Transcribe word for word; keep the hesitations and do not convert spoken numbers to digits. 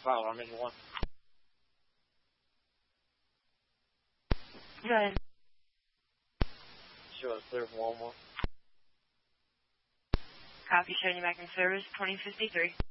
Fowler, I'm in one. Go ahead. Show us clear from Walmart. Copy, showing you back in service, twenty fifty-three.